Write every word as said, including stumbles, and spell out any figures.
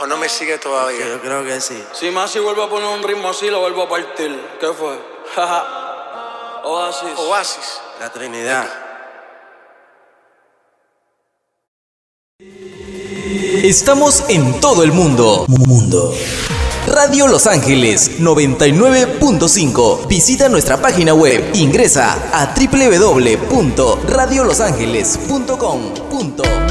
¿O no me sigue todavía? Yo creo que sí. Si Masi vuelve a poner un ritmo así, lo vuelvo a partir. ¿Qué fue? Oasis. Oasis. La Trinidad. Estamos en todo el mundo. Mundo. Radio Los Ángeles noventa y nueve punto cinco. Visita nuestra página web. Ingresa a doble u doble u doble u punto radio los ángeles punto com punto